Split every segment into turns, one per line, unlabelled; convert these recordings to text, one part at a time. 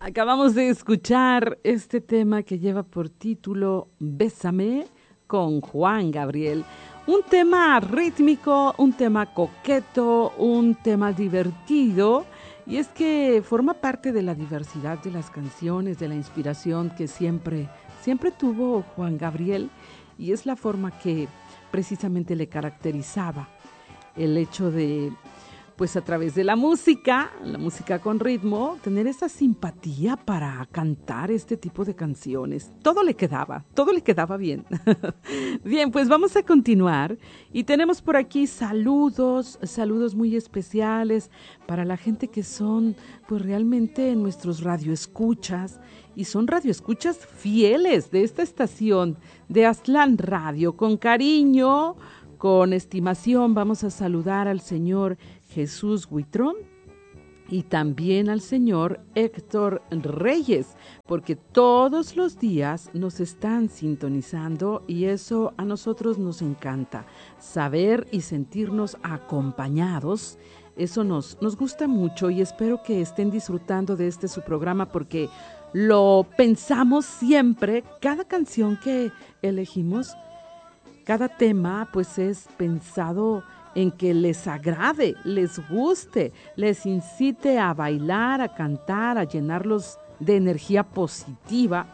Acabamos de escuchar este tema que lleva por título Bésame con Juan Gabriel. Un tema rítmico, un tema coqueto, un tema divertido. Y es que forma parte de la diversidad de las canciones, de la inspiración que siempre tuvo Juan Gabriel. Y es la forma que precisamente le caracterizaba el hecho de, pues a través de la música con ritmo, tener esa simpatía para cantar este tipo de canciones. Todo le quedaba bien. Bien, pues vamos a continuar y tenemos por aquí saludos muy especiales para la gente que son pues realmente nuestros radioescuchas y son radioescuchas fieles de esta estación de Aztlán Radio. Con cariño, con estimación vamos a saludar al señor Jesús Huitrón y también al señor Héctor Reyes, porque todos los días nos están sintonizando y eso a nosotros nos encanta, saber y sentirnos acompañados. Eso nos gusta mucho y espero que estén disfrutando de este su programa porque lo pensamos siempre, cada canción que elegimos, cada tema pues es pensado en que les agrade, les guste, les incite a bailar, a cantar, a llenarlos de energía positiva.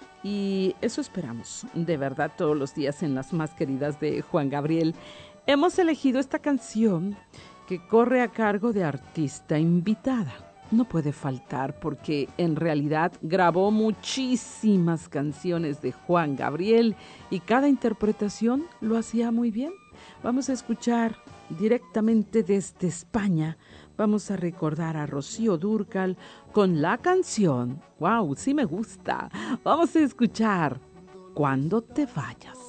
Y eso esperamos, de verdad, todos los días en las más queridas de Juan Gabriel. Hemos elegido esta canción que corre a cargo de artista invitada. No puede faltar porque en realidad grabó muchísimas canciones de Juan Gabriel y cada interpretación lo hacía muy bien. Vamos a escuchar directamente desde España. Vamos a recordar a Rocío Dúrcal con la canción. ¡Wow! Sí me gusta. Vamos a escuchar Cuando te vayas.